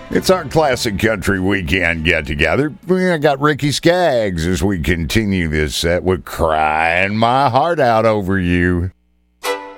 It's our classic country weekend get-together. I got Ricky Skaggs as we continue this set with Crying My Heart Out Over You.